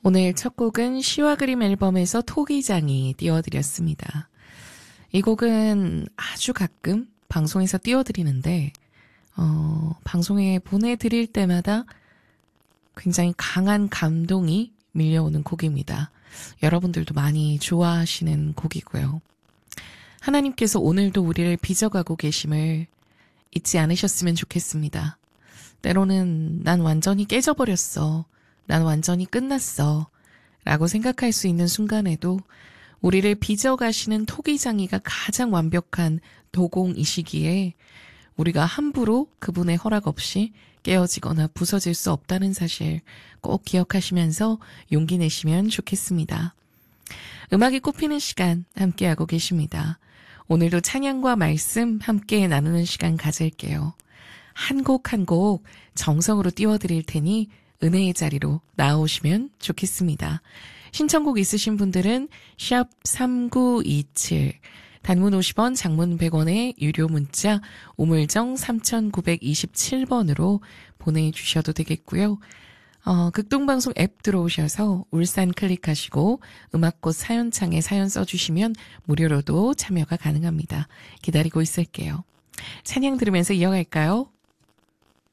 오늘 첫 곡은 시와 그림 앨범에서 토기장이 띄워드렸습니다. 이 곡은 아주 가끔 방송에서 띄워드리는데 방송에 보내드릴 때마다 굉장히 강한 감동이 밀려오는 곡입니다. 여러분들도 많이 좋아하시는 곡이고요. 하나님께서 오늘도 우리를 빚어가고 계심을 잊지 않으셨으면 좋겠습니다. 때로는 난 완전히 깨져버렸어. 난 완전히 끝났어. 라고 생각할 수 있는 순간에도 우리를 빚어가시는 토기장이가 가장 완벽한 도공이시기에 우리가 함부로 그분의 허락 없이 깨어지거나 부서질 수 없다는 사실 꼭 기억하시면서 용기 내시면 좋겠습니다. 음악이 꽃피는 시간 함께하고 계십니다. 오늘도 찬양과 말씀 함께 나누는 시간 가질게요. 한 곡 한 곡 정성으로 띄워드릴 테니 은혜의 자리로 나오시면 좋겠습니다. 신청곡 있으신 분들은 샵 3927 단문 50원, 장문 100원의 유료 문자 우물정 3927번으로 보내주셔도 되겠고요. 극동방송 앱 들어오셔서 울산 클릭하시고 음악꽃 사연창에 사연 써주시면 무료로도 참여가 가능합니다. 기다리고 있을게요. 찬양 들으면서 이어갈까요?